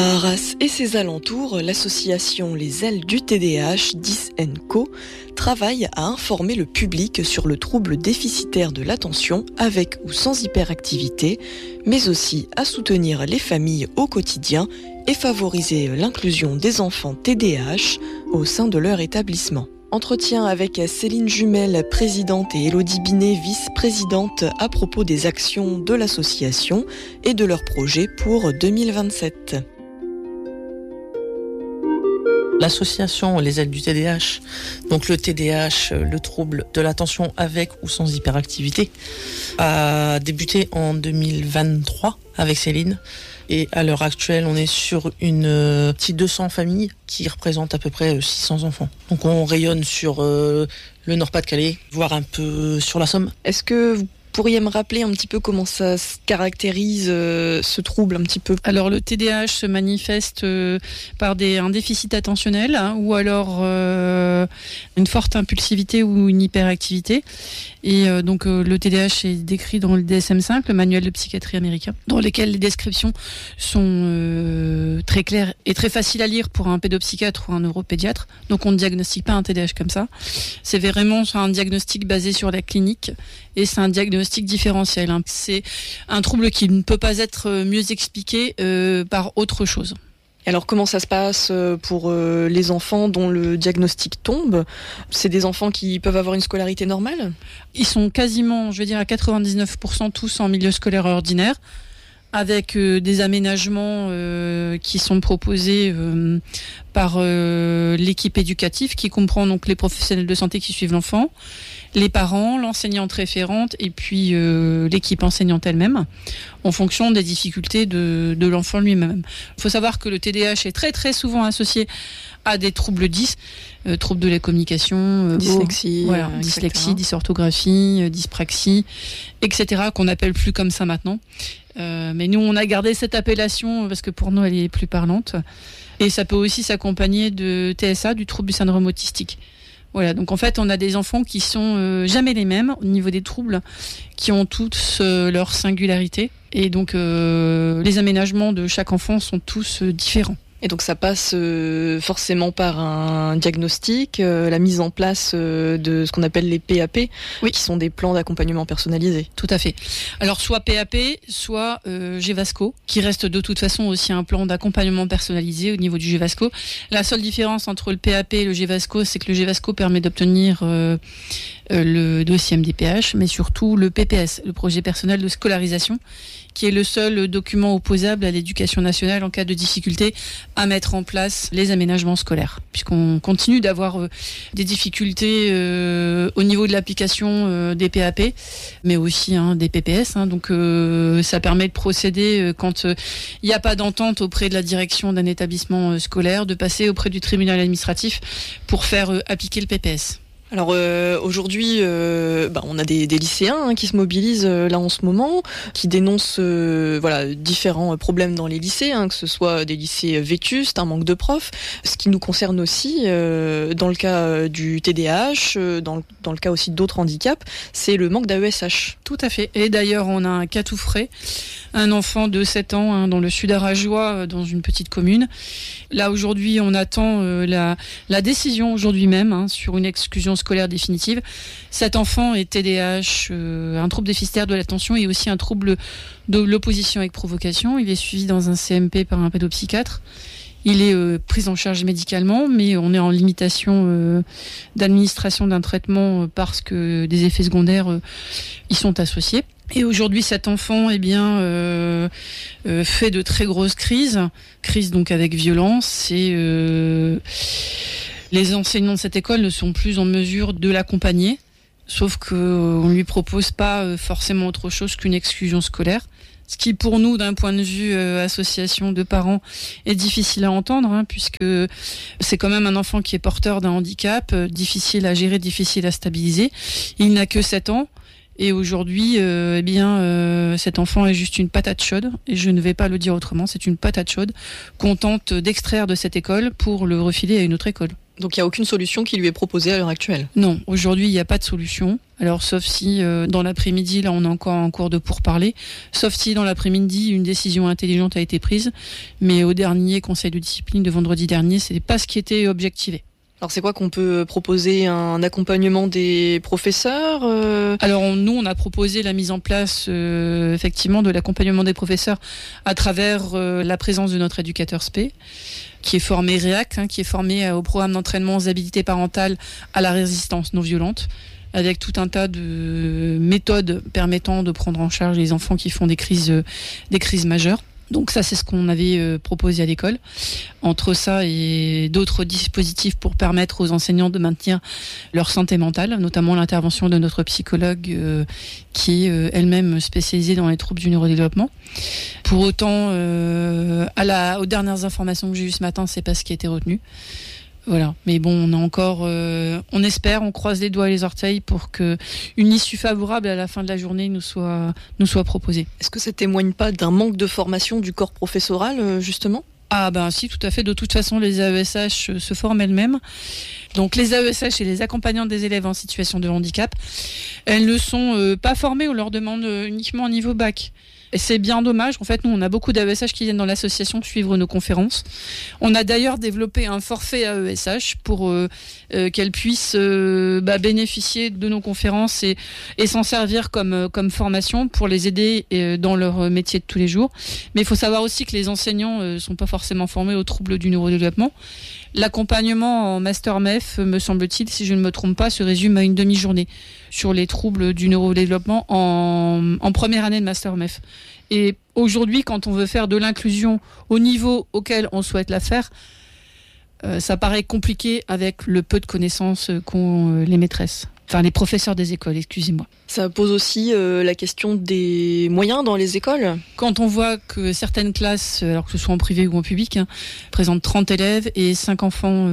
À Arras et ses alentours, l'association Les Ailes du TDAH, 10 & Co, travaille à informer le public sur le trouble déficitaire de l'attention avec ou sans hyperactivité, mais aussi à soutenir les familles au quotidien et favoriser l'inclusion des enfants TDAH au sein de leur établissement. Entretien avec Céline Jumel, présidente, et Élodie Binet, vice-présidente, à propos des actions de l'association et de leurs projets pour 2027. L'association Les Ailes du TDAH, donc le TDAH, le trouble de l'attention avec ou sans hyperactivité, a débuté en 2023 avec Céline. Et à l'heure actuelle, on est sur une petite 200 familles qui représentent à peu près 600 enfants. Donc on rayonne sur le Nord-Pas-de-Calais, voire un peu sur la Somme. Est-ce que vous pourriez me rappeler un petit peu comment ça se caractérise, ce trouble un petit peu ? Alors le TDAH se manifeste par un déficit attentionnel, ou alors une forte impulsivité ou une hyperactivité. Et donc le TDAH est décrit dans le DSM-5, le manuel de psychiatrie américain, dans lequel les descriptions sont très claires et très faciles à lire pour un pédopsychiatre ou un neuropédiatre. Donc on ne diagnostique pas un TDAH comme ça. C'est vraiment un diagnostic basé sur la clinique et c'est un diagnostic différentiel. C'est un trouble qui ne peut pas être mieux expliqué par autre chose. Alors comment ça se passe pour les enfants dont le diagnostic tombe ? C'est des enfants qui peuvent avoir une scolarité normale ? Ils sont quasiment, je vais dire à 99% tous en milieu scolaire ordinaire, avec des aménagements qui sont proposés par l'équipe éducative, qui comprend donc les professionnels de santé qui suivent l'enfant, les parents, l'enseignante référente et puis l'équipe enseignante elle-même, en fonction des difficultés de l'enfant lui-même. Il faut savoir que le TDAH est très très souvent associé à des troubles 10, troubles de la communication, dyslexie, dyslexie, dysorthographie, dyspraxie, etc., qu'on n'appelle plus comme ça maintenant. Mais nous, on a gardé cette appellation parce que pour nous, elle est plus parlante. Et ça peut aussi s'accompagner de TSA, du trouble du syndrome autistique. Voilà, donc en fait, on a des enfants qui sont jamais les mêmes au niveau des troubles, qui ont tous leur singularité. Et donc, les aménagements de chaque enfant sont tous différents. Et donc ça passe forcément par un diagnostic, la mise en place de ce qu'on appelle les PAP, qui sont des plans d'accompagnement personnalisés. Tout à fait. Alors soit PAP, soit GVASCO, qui reste de toute façon aussi un plan d'accompagnement personnalisé au niveau du GVASCO. La seule différence entre le PAP et le GVASCO, c'est que le GVASCO permet d'obtenir le dossier MDPH, mais surtout le PPS, le projet personnel de scolarisation, qui est le seul document opposable à l'éducation nationale en cas de difficulté à mettre en place les aménagements scolaires. Puisqu'on continue d'avoir des difficultés au niveau de l'application des PAP, mais aussi des PPS. Donc ça permet de procéder quand il n'y a pas d'entente auprès de la direction d'un établissement scolaire, de passer auprès du tribunal administratif pour faire appliquer le PPS. Alors aujourd'hui, on a des lycéens qui se mobilisent là en ce moment, qui dénoncent différents problèmes dans les lycées, que ce soit des lycées vétustes, un manque de profs. Ce qui nous concerne aussi, dans le cas du TDAH, dans le cas aussi d'autres handicaps, c'est le manque d'AESH. Tout à fait. Et d'ailleurs, on a un cas tout frais, un enfant de 7 ans dans le sud arageois, dans une petite commune. Là aujourd'hui, on attend la décision aujourd'hui même sur une exclusion scolaire définitive. Cet enfant est TDAH, un trouble déficitaire de l'attention et aussi un trouble de l'opposition avec provocation. Il est suivi dans un CMP par un pédopsychiatre. Il est pris en charge médicalement, mais on est en limitation d'administration d'un traitement parce que des effets secondaires y sont associés. Et aujourd'hui, cet enfant, fait de très grosses crises donc avec violence. Et les enseignants de cette école ne sont plus en mesure de l'accompagner, sauf qu'on ne lui propose pas forcément autre chose qu'une exclusion scolaire. Ce qui, pour nous, d'un point de vue association de parents, est difficile à entendre, puisque c'est quand même un enfant qui est porteur d'un handicap, difficile à gérer, difficile à stabiliser. Il n'a que 7 ans. Et aujourd'hui, cet enfant est juste une patate chaude, et je ne vais pas le dire autrement, c'est une patate chaude qu'on tente d'extraire de cette école pour le refiler à une autre école. Donc il n'y a aucune solution qui lui est proposée à l'heure actuelle? Non, aujourd'hui il n'y a pas de solution. Alors sauf si dans l'après-midi, là on est encore en cours de pourparlers, sauf si dans l'après-midi une décision intelligente a été prise, mais au dernier conseil de discipline de vendredi dernier, ce n'est pas ce qui était objectivé. Alors c'est quoi qu'on peut proposer? Un accompagnement des professeurs Alors nous, on a proposé la mise en place effectivement de l'accompagnement des professeurs à travers la présence de notre éducateur SP, qui est formé REACT, qui est formé au programme d'entraînement aux habilités parentales à la résistance non violente, avec tout un tas de méthodes permettant de prendre en charge les enfants qui font des crises majeures. Donc ça, c'est ce qu'on avait proposé à l'école. Entre ça et d'autres dispositifs pour permettre aux enseignants de maintenir leur santé mentale, notamment l'intervention de notre psychologue qui est elle-même spécialisée dans les troubles du neurodéveloppement. Pour autant, aux dernières informations que j'ai eues ce matin, c'est pas ce qui a été retenu. Voilà, mais bon, on a encore, on espère, on croise les doigts et les orteils pour que une issue favorable à la fin de la journée nous soit proposée. Est-ce que ça témoigne pas d'un manque de formation du corps professoral, justement? Ah ben si, tout à fait. De toute façon, les AESH se forment elles-mêmes. Donc les AESH et les accompagnantes des élèves en situation de handicap, elles ne sont pas formées, on leur demande uniquement un niveau bac. Et c'est bien dommage. En fait, nous, on a beaucoup d'AESH qui viennent dans l'association suivre nos conférences. On a d'ailleurs développé un forfait AESH pour qu'elles puissent bénéficier de nos conférences et s'en servir comme formation pour les aider dans leur métier de tous les jours. Mais il faut savoir aussi que les enseignants sont pas forcément formés aux troubles du neurodéveloppement. L'accompagnement en master MEF, me semble-t-il, si je ne me trompe pas, se résume à une demi-journée sur les troubles du neurodéveloppement en première année de master MEF. Et aujourd'hui, quand on veut faire de l'inclusion au niveau auquel on souhaite la faire, ça paraît compliqué avec le peu de connaissances qu'ont les maîtresses. Enfin, les professeurs des écoles, excusez-moi. Ça pose aussi la question des moyens dans les écoles. Quand on voit que certaines classes, alors que ce soit en privé ou en public, présentent 30 élèves et 5 enfants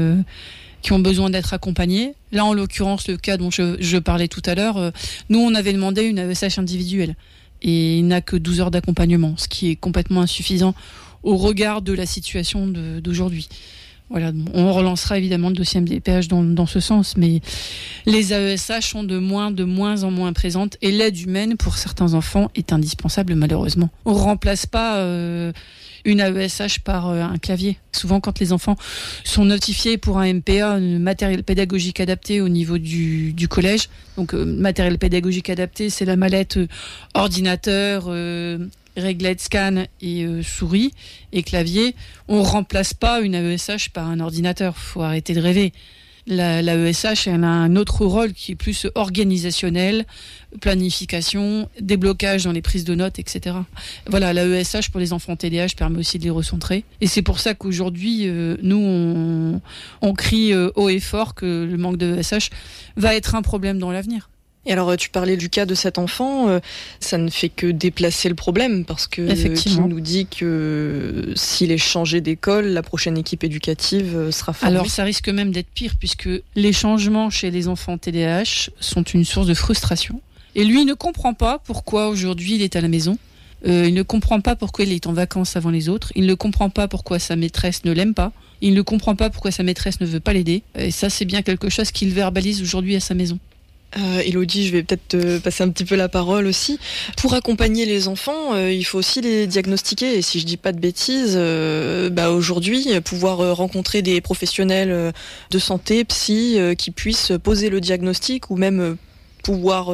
qui ont besoin d'être accompagnés. Là, en l'occurrence, le cas dont je parlais tout à l'heure, nous, on avait demandé une AESH individuelle. Et il n'a que 12 heures d'accompagnement, ce qui est complètement insuffisant au regard de la situation d'aujourd'hui. Voilà, on relancera évidemment le dossier MDPH dans ce sens, mais les AESH sont de moins en moins présentes et l'aide humaine pour certains enfants est indispensable malheureusement. On ne remplace pas une AESH par un clavier. Souvent quand les enfants sont notifiés pour un MPA, un matériel pédagogique adapté au niveau du collège, donc matériel pédagogique adapté, c'est la mallette ordinateur, réglette, scan et souris et clavier. On remplace pas une AESH par un ordinateur. Faut arrêter de rêver. L'AESH, elle a un autre rôle qui est plus organisationnel, planification, déblocage dans les prises de notes, etc. Voilà, l'AESH pour les enfants TDAH permet aussi de les recentrer. Et c'est pour ça qu'aujourd'hui, nous, on crie haut et fort que le manque d'AESH va être un problème dans l'avenir. Et alors, tu parlais du cas de cet enfant, ça ne fait que déplacer le problème, parce que qui nous dit que s'il est changé d'école, la prochaine équipe éducative sera formée. Alors, ça risque même d'être pire, puisque les changements chez les enfants TDAH sont une source de frustration. Et lui ne comprend pas pourquoi aujourd'hui il est à la maison. Il ne comprend pas pourquoi il est en vacances avant les autres. Il ne comprend pas pourquoi sa maîtresse ne l'aime pas. Il ne comprend pas pourquoi sa maîtresse ne veut pas l'aider. Et ça, c'est bien quelque chose qu'il verbalise aujourd'hui à sa maison. Élodie, je vais peut-être te passer un petit peu la parole aussi. Pour accompagner les enfants, il faut aussi les diagnostiquer. Et si je dis pas de bêtises, aujourd'hui, pouvoir rencontrer des professionnels de santé, psy, qui puissent poser le diagnostic ou même pouvoir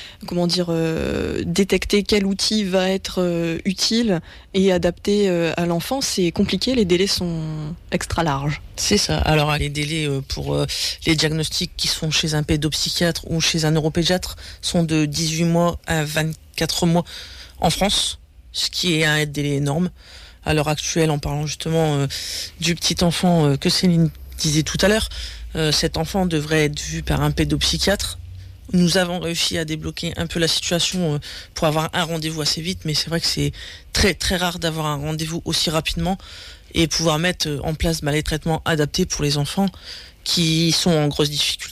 détecter quel outil va être utile et adapté à l'enfant, c'est compliqué, les délais sont extra larges. C'est ça. Alors les délais pour les diagnostics qui sont chez un pédopsychiatre ou chez un neuropédiatre sont de 18 mois à 24 mois en France, ce qui est un délai énorme. À l'heure actuelle, en parlant justement du petit enfant que Céline disait tout à l'heure, cet enfant devrait être vu par un pédopsychiatre. Nous avons réussi à débloquer un peu la situation pour avoir un rendez-vous assez vite, mais c'est vrai que c'est très très rare d'avoir un rendez-vous aussi rapidement et pouvoir mettre en place les traitements adaptés pour les enfants qui sont en grosse difficulté.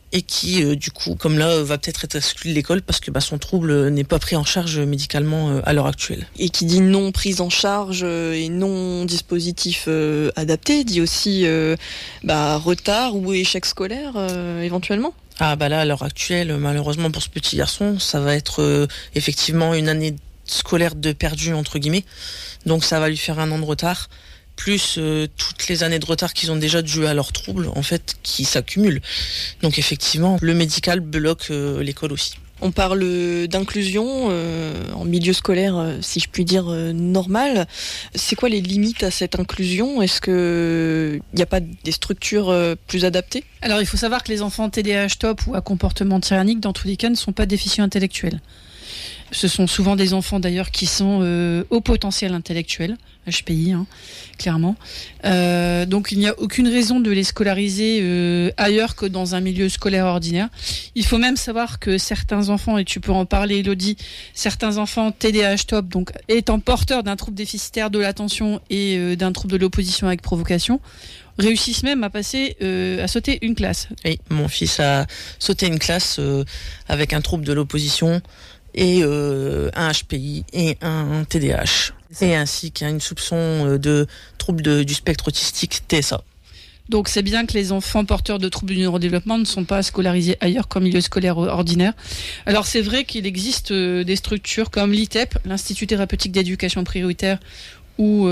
et qui, du coup, comme là, va peut-être être exclu de l'école parce que son trouble n'est pas pris en charge médicalement à l'heure actuelle. Et qui dit non prise en charge et non dispositif adapté, dit aussi retard ou échec scolaire éventuellement. Là, à l'heure actuelle, malheureusement pour ce petit garçon, ça va être effectivement une année scolaire de perdu, entre guillemets. Donc ça va lui faire 1 an de retard, plus toutes les années de retard qu'ils ont déjà dues à leurs troubles, en fait, qui s'accumulent. Donc effectivement, le médical bloque l'école aussi. On parle d'inclusion en milieu scolaire, si je puis dire, normal. C'est quoi les limites à cette inclusion ? Est-ce qu'il n'y a pas des structures plus adaptées ? Alors il faut savoir que les enfants TDAH TOP ou à comportement tyrannique, dans tous les cas, ne sont pas déficients intellectuels. Ce sont souvent des enfants d'ailleurs qui sont au potentiel intellectuel, HPI, clairement. Donc il n'y a aucune raison de les scolariser ailleurs que dans un milieu scolaire ordinaire. Il faut même savoir que certains enfants, et tu peux en parler Elodie, certains enfants TDAH TOP, donc étant porteurs d'un trouble déficitaire de l'attention et d'un trouble de l'opposition avec provocation, réussissent même à sauter une classe. Oui, mon fils a sauté une classe avec un trouble de l'opposition et un HPI et un TDAH, et ainsi qu'il y a une soupçon de trouble du spectre autistique, TSA. Donc c'est bien que les enfants porteurs de troubles du neurodéveloppement ne sont pas scolarisés ailleurs qu'en milieu scolaire ordinaire. Alors c'est vrai qu'il existe des structures comme l'ITEP, l'Institut thérapeutique d'éducation prioritaire, ou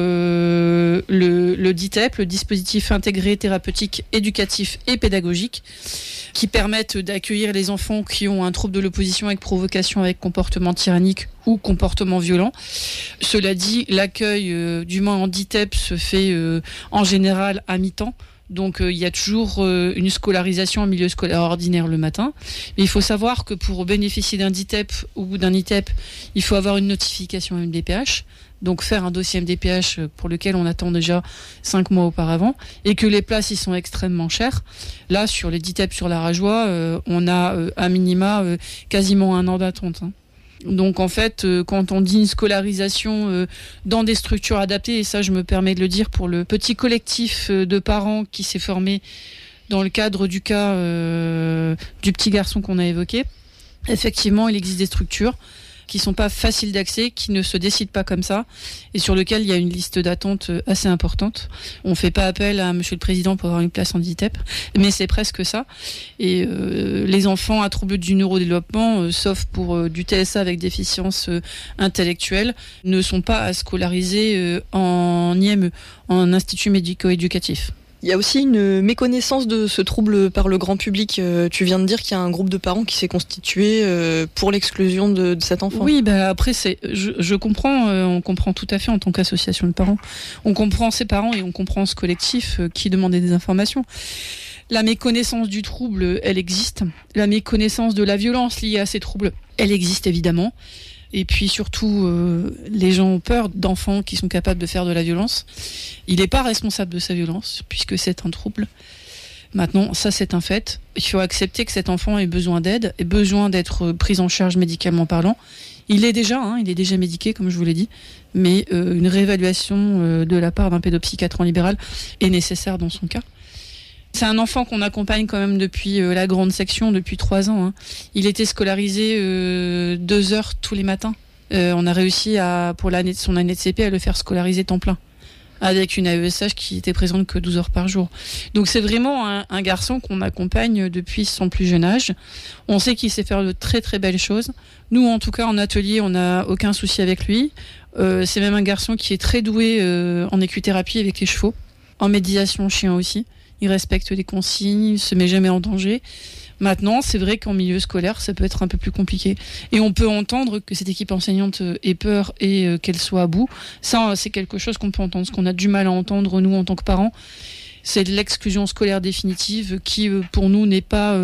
le DITEP, le dispositif intégré thérapeutique éducatif et pédagogique, qui permettent d'accueillir les enfants qui ont un trouble de l'opposition avec provocation avec comportement tyrannique ou comportement violent. Cela dit, l'accueil du moins en DITEP se fait en général à mi-temps. Donc il y a toujours une scolarisation en milieu scolaire ordinaire le matin. Mais il faut savoir que pour bénéficier d'un DITEP ou d'un ITEP, il faut avoir une notification MDPH. Donc faire un dossier MDPH pour lequel on attend déjà 5 mois auparavant, et que les places y sont extrêmement chères. Là, sur les DITEP sur la Rajoie, on a à minima quasiment 1 an d'attente. Donc en fait, quand on dit une scolarisation dans des structures adaptées, et ça je me permets de le dire pour le petit collectif de parents qui s'est formé dans le cadre du cas du petit garçon qu'on a évoqué, effectivement il existe des structures qui sont pas faciles d'accès, qui ne se décident pas comme ça, et sur lequel il y a une liste d'attente assez importante. On fait pas appel à Monsieur le Président pour avoir une place en DITEP, mais c'est presque ça. Et les enfants à troubles du neurodéveloppement, sauf pour du TSA avec déficience intellectuelle, ne sont pas scolarisés en IME, en institut médico-éducatif. Il y a aussi une méconnaissance de ce trouble par le grand public. Tu viens de dire qu'il y a un groupe de parents qui s'est constitué pour l'exclusion de cet enfant. Oui, après, je comprends, on comprend tout à fait en tant qu'association de parents. On comprend ces parents et on comprend ce collectif qui demandait des informations. La méconnaissance du trouble, elle existe. La méconnaissance de la violence liée à ces troubles, elle existe évidemment. Et puis surtout, les gens ont peur d'enfants qui sont capables de faire de la violence. Il n'est pas responsable de sa violence, puisque c'est un trouble. Maintenant, ça c'est un fait. Il faut accepter que cet enfant ait besoin d'aide, ait besoin d'être pris en charge médicalement parlant. Il est déjà médiqué, comme je vous l'ai dit, mais une réévaluation de la part d'un pédopsychiatre en libéral est nécessaire dans son cas. C'est un enfant qu'on accompagne quand même depuis la grande section, depuis 3 ans. Il était scolarisé 2 heures tous les matins. On a réussi pour son année de CP à le faire scolariser temps plein, avec une AESH qui était présente que 12 heures par jour. Donc c'est vraiment un garçon qu'on accompagne depuis son plus jeune âge. On sait qu'il sait faire de très très belles choses. Nous en tout cas en atelier on n'a aucun souci avec lui. C'est même un garçon qui est très doué en équithérapie avec les chevaux, en médiation chien aussi. Il respecte les consignes, il se met jamais en danger. Maintenant, c'est vrai qu'en milieu scolaire, ça peut être un peu plus compliqué. Et on peut entendre que cette équipe enseignante ait peur et qu'elle soit à bout. Ça, c'est quelque chose qu'on peut entendre. Ce qu'on a du mal à entendre, nous, en tant que parents, c'est de l'exclusion scolaire définitive qui, pour nous, n'est pas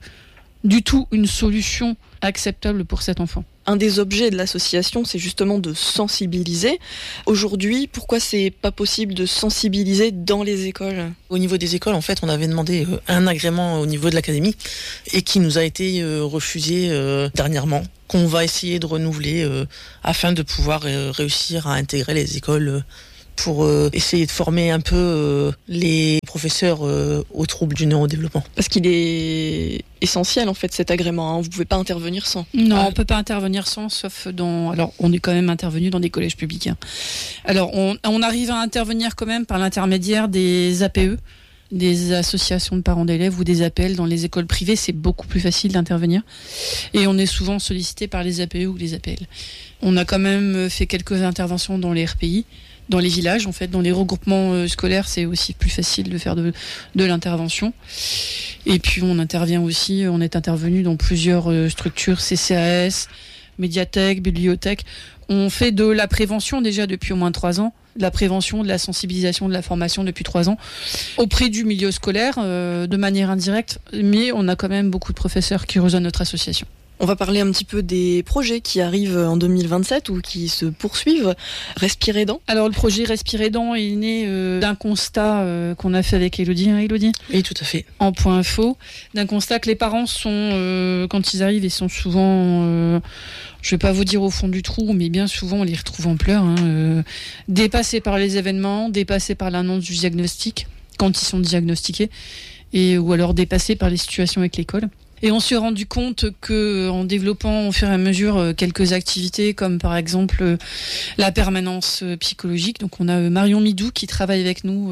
du tout une solution acceptable pour cet enfant. Un des objets de l'association, c'est justement de sensibiliser. Aujourd'hui, pourquoi c'est pas possible de sensibiliser dans les écoles ? Au niveau des écoles, en fait, on avait demandé un agrément au niveau de l'académie et qui nous a été refusé dernièrement, qu'on va essayer de renouveler afin de pouvoir réussir à intégrer les écoles pour essayer de former un peu les professeurs aux troubles du neurodéveloppement. Parce qu'il est essentiel en fait cet agrément, hein. Vous pouvez pas intervenir sans. Non, on peut pas intervenir sans, sauf dans... Alors, on est quand même intervenu dans des collèges publics, hein. Alors, on arrive à intervenir quand même par l'intermédiaire des APE, des associations de parents d'élèves ou des APL dans les écoles privées, c'est beaucoup plus facile d'intervenir. Et on est souvent sollicité par les APE ou les APL. On a quand même fait quelques interventions dans les RPI, dans les villages en fait, dans les regroupements scolaires, c'est aussi plus facile de faire de l'intervention. Et puis on intervient aussi, on est intervenu dans plusieurs structures, CCAS, médiathèque, bibliothèque. On fait de la prévention déjà depuis au moins 3 ans, de la prévention, de la sensibilisation, de la formation depuis 3 ans, auprès du milieu scolaire, de manière indirecte, mais on a quand même beaucoup de professeurs qui rejoignent notre association. On va parler un petit peu des projets qui arrivent en 2027 ou qui se poursuivent. Respirer dents. Alors le projet Respirer dents est né d'un constat qu'on a fait avec Elodie, hein, Elodie ? Oui, tout à fait. En point info, d'un constat que les parents sont, quand ils arrivent, ils sont souvent, je vais pas vous dire au fond du trou, mais bien souvent on les retrouve en pleurs, hein, dépassés par les événements, dépassés par l'annonce du diagnostic, quand ils sont diagnostiqués, ou alors dépassés par les situations avec l'école. Et on s'est rendu compte que, en développant au fur et à mesure quelques activités, comme par exemple la permanence psychologique, donc on a Marion Midou qui travaille avec nous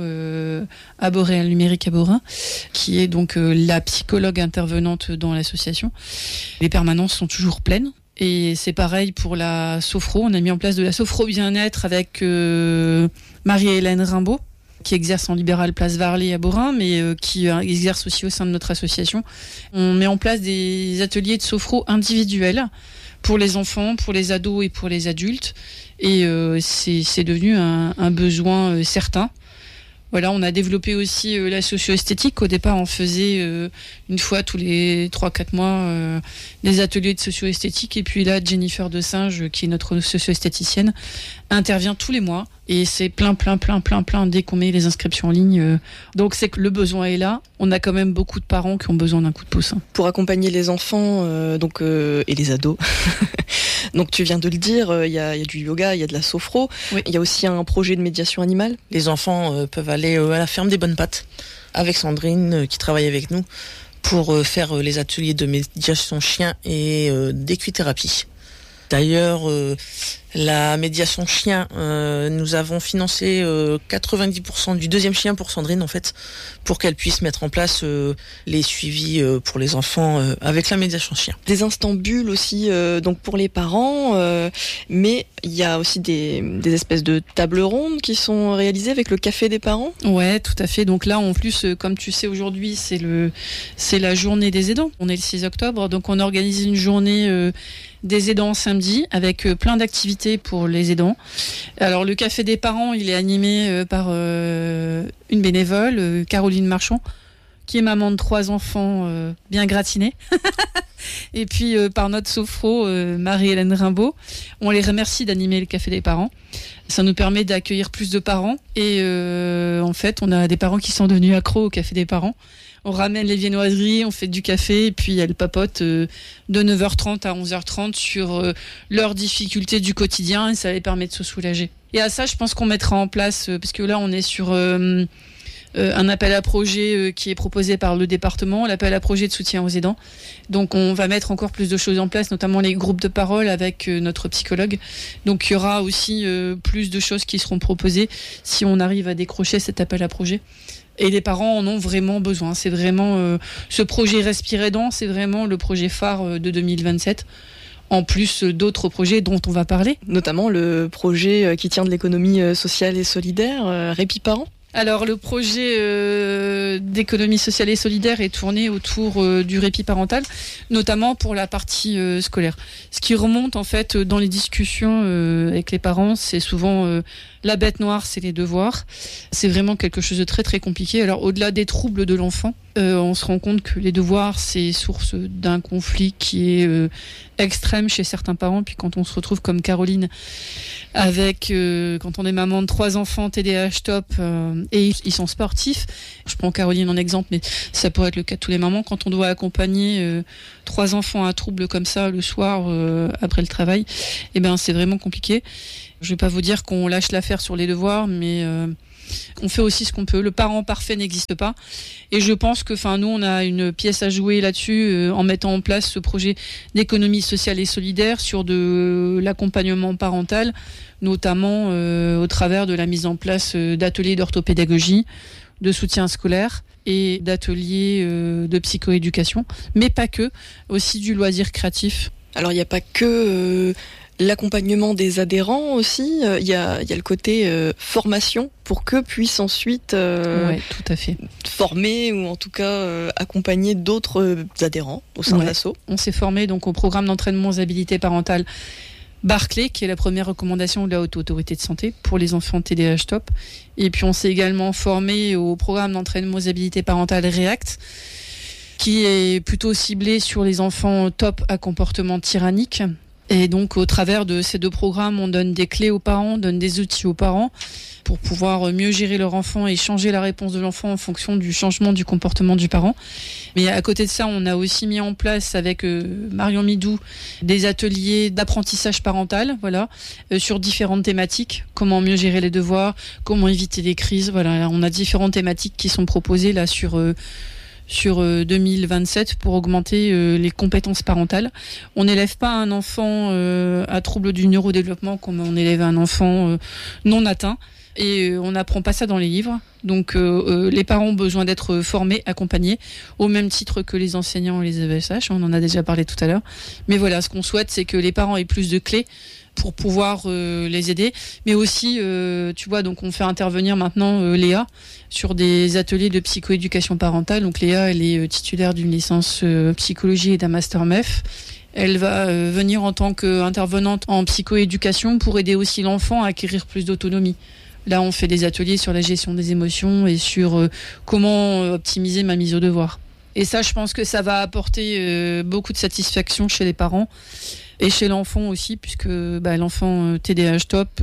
à Boréal Numérique à Borin, qui est donc la psychologue intervenante dans l'association. Les permanences sont toujours pleines. Et c'est pareil pour la sophro. On a mis en place de la sophro bien-être avec Marie-Hélène Rimbaud, qui exerce en libéral place Varley à Borin, mais qui exerce aussi au sein de notre association. On met en place des ateliers de sophro individuels pour les enfants, pour les ados et pour les adultes. Et c'est devenu un besoin certain. Voilà, on a développé aussi la socio-esthétique. Au départ, on faisait une fois tous les 3-4 mois des ateliers de socio-esthétique. Et puis là, Jennifer Desinge, qui est notre socio-esthéticienne, intervient tous les mois. Et c'est plein dès qu'on met les inscriptions en ligne. Donc c'est que le besoin est là. On a quand même beaucoup de parents qui ont besoin d'un coup de pouce. Pour accompagner les enfants et les ados. Donc tu viens de le dire, il y a du yoga, il y a de la sophro. Oui. Il y a aussi un projet de médiation animale. Les enfants peuvent aller à la ferme des Bonnes Pattes avec Sandrine qui travaille avec nous pour faire les ateliers de médiation chien et d'équithérapie. D'ailleurs, la médiation chien, nous avons financé 90% du 2e chien pour Sandrine en fait, pour qu'elle puisse mettre en place les suivis pour les enfants avec la médiation chien. Des instants bulles aussi donc pour les parents, mais il y a aussi des espèces de tables rondes qui sont réalisées avec le café des parents. Ouais, tout à fait. Donc là, en plus, comme tu sais, aujourd'hui, c'est la journée des aidants. On est le 6 octobre, donc on organise une journée des aidants samedi avec plein d'activités pour les aidants. Alors le café des parents, il est animé par une bénévole, Caroline Marchand, qui est maman de 3 enfants bien gratinés. Et puis par notre sophro, Marie-Hélène Rimbaud. On les remercie d'animer le café des parents. Ça nous permet d'accueillir plus de parents. Et en fait, on a des parents qui sont devenus accros au café des parents. On ramène les viennoiseries, on fait du café, et puis elles papotent de 9h30 à 11h30 sur leurs difficultés du quotidien, et ça les permet de se soulager. Et à ça, je pense qu'on mettra en place, parce que là, on est sur un appel à projet qui est proposé par le département, l'appel à projet de soutien aux aidants. Donc on va mettre encore plus de choses en place, notamment les groupes de parole avec notre psychologue. Donc il y aura aussi plus de choses qui seront proposées si on arrive à décrocher cet appel à projet. Et les parents en ont vraiment besoin. C'est vraiment ce projet Respirer dents, c'est vraiment le projet phare de 2027. En plus d'autres projets dont on va parler. Notamment le projet qui tient de l'économie sociale et solidaire, Répit Parents. Alors le projet d'économie sociale et solidaire est tourné autour du répit parental, notamment pour la partie scolaire. Ce qui remonte en fait dans les discussions avec les parents, c'est souvent la bête noire, c'est les devoirs. C'est vraiment quelque chose de très très compliqué. Alors au-delà des troubles de l'enfant, on se rend compte que les devoirs, c'est source d'un conflit qui est extrême chez certains parents. Puis quand on se retrouve comme Caroline, avec quand on est maman de 3 enfants TDAH top et ils sont sportifs, je prends Caroline en exemple, mais ça pourrait être le cas de tous les mamans, quand on doit accompagner 3 enfants à trouble comme ça le soir après le travail, et ben c'est vraiment compliqué. Je vais pas vous dire qu'on lâche l'affaire sur les devoirs, mais on fait aussi ce qu'on peut. Le parent parfait n'existe pas. Et je pense que, nous, on a une pièce à jouer là-dessus en mettant en place ce projet d'économie sociale et solidaire sur de l'accompagnement parental, notamment au travers de la mise en place d'ateliers d'orthopédagogie, de soutien scolaire et d'ateliers de psychoéducation, mais pas que, aussi du loisir créatif. Alors, il n'y a pas que l'accompagnement des adhérents aussi, il y a le côté formation pour qu'eux puissent ensuite Oui, tout à fait. former ou en tout cas accompagner d'autres adhérents au sein de l'asso. On s'est formé donc au programme d'entraînement aux habilités parentales Barclay, qui est la première recommandation de la Haute Autorité de Santé pour les enfants TDAH TOP. Et puis on s'est également formé au programme d'entraînement aux habilités parentales REACT, qui est plutôt ciblé sur les enfants TOP à comportement tyrannique. Et donc, au travers de ces deux programmes, on donne des clés aux parents, on donne des outils aux parents pour pouvoir mieux gérer leur enfant et changer la réponse de l'enfant en fonction du changement du comportement du parent. Mais à côté de ça, on a aussi mis en place avec Marion Midou des ateliers d'apprentissage parental, sur différentes thématiques. Comment mieux gérer les devoirs, comment éviter les crises. Voilà, on a différentes thématiques qui sont proposées là sur 2027 pour augmenter les compétences parentales. On n'élève pas un enfant à trouble du neurodéveloppement comme on élève un enfant non atteint. Et on n'apprend pas ça dans les livres. Donc les parents ont besoin d'être formés, accompagnés, au même titre que les enseignants et les AESH. On en a déjà parlé tout à l'heure. Mais voilà, ce qu'on souhaite, c'est que les parents aient plus de clés pour pouvoir les aider. Mais aussi, donc on fait intervenir maintenant Léa sur des ateliers de psychoéducation parentale. Donc Léa, elle est titulaire d'une licence psychologie et d'un master MEF. Elle va venir en tant qu'intervenante en psychoéducation pour aider aussi l'enfant à acquérir plus d'autonomie. Là, on fait des ateliers sur la gestion des émotions et sur comment optimiser ma mise au devoir. Et ça, je pense que ça va apporter beaucoup de satisfaction chez les parents et chez l'enfant aussi, puisque l'enfant TDAH TOP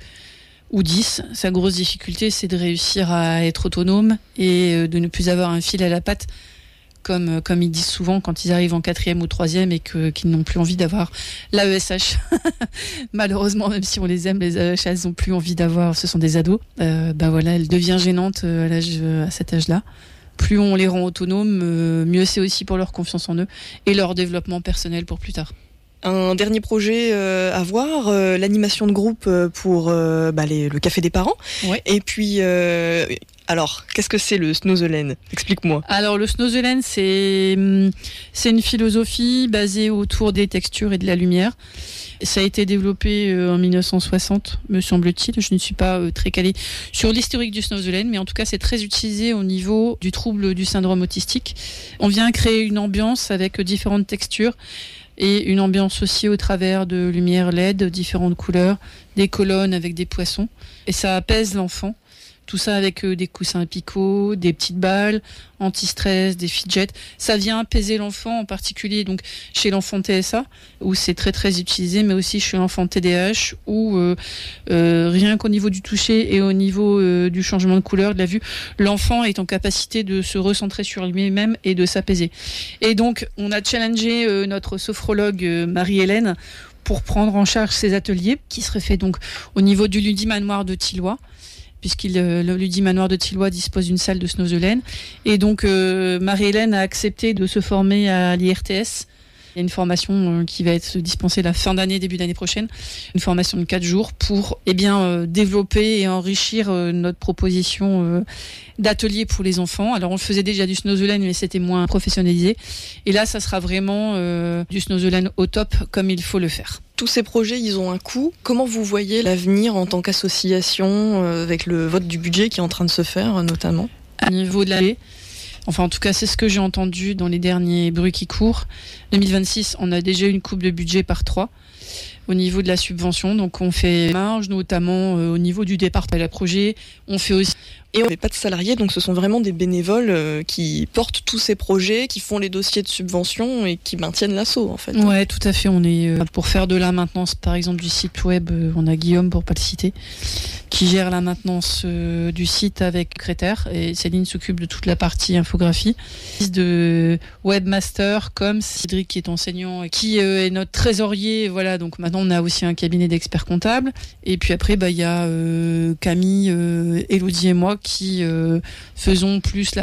ou 10, sa grosse difficulté, c'est de réussir à être autonome et de ne plus avoir un fil à la patte, comme ils disent souvent quand ils arrivent en 4e ou 3e et qu'ils n'ont plus envie d'avoir l'AESH. Malheureusement, même si on les aime, les AESH, elles n'ont plus envie d'avoir, ce sont des ados. Elle devient gênante à cet âge-là. Plus on les rend autonomes, mieux c'est aussi pour leur confiance en eux et leur développement personnel pour plus tard. Un dernier projet à voir, l'animation de groupe pour le café des parents. Ouais. Et puis, alors, qu'est-ce que c'est le Snozelen ? Explique-moi. Alors, le Snozelen, c'est une philosophie basée autour des textures et de la lumière. Ça a été développé en 1960, me semble-t-il. Je ne suis pas très calée sur l'historique du Snozelen, mais en tout cas, c'est très utilisé au niveau du trouble du syndrome autistique. On vient créer une ambiance avec différentes textures et une ambiance aussi au travers de lumière LED, différentes couleurs, des colonnes avec des poissons. Et ça apaise l'enfant. Tout ça avec des coussins à picot, des petites balles, anti-stress, des fidgets. Ça vient apaiser l'enfant, en particulier donc chez l'enfant TSA, où c'est très très utilisé, mais aussi chez l'enfant TDAH, où rien qu'au niveau du toucher et au niveau du changement de couleur, de la vue, l'enfant est en capacité de se recentrer sur lui-même et de s'apaiser. Et donc, on a challengé notre sophrologue Marie-Hélène pour prendre en charge ces ateliers, qui seraient faits donc au niveau du Ludimanoir de Thilloy, le Ludimanoir de Thilloy dispose d'une salle de Snozelen. Et donc, Marie-Hélène a accepté de se former à l'IRTS. Il y a une formation qui va être dispensée la fin d'année, début d'année prochaine. Une formation de 4 jours pour développer et enrichir notre proposition d'atelier pour les enfants. Alors, on faisait déjà du Snozelen, mais c'était moins professionnalisé. Et là, ça sera vraiment du Snozelen au top, comme il faut le faire. Tous ces projets, ils ont un coût. Comment vous voyez l'avenir en tant qu'association avec le vote du budget qui est en train de se faire, notamment ? À niveau de l'année, enfin en tout cas c'est ce que j'ai entendu dans les derniers bruits qui courent. 2026, on a déjà une coupe de budget par 3 au niveau de la subvention. Donc on fait marge, notamment au niveau du département de la projet. On fait aussi... Et on n'a pas de salariés, donc ce sont vraiment des bénévoles qui portent tous ces projets, qui font les dossiers de subvention et qui maintiennent l'asso, en fait. Ouais, tout à fait. On est pour faire de la maintenance, par exemple, du site web. On a Guillaume, pour pas le citer, qui gère la maintenance du site avec Créter. Et Céline s'occupe de toute la partie infographie. De webmaster, comme Cédric qui est enseignant, qui est notre trésorier. Voilà, donc maintenant on a aussi un cabinet d'experts comptables. Et puis après, il y a Camille, Élodie et moi qui faisons plus la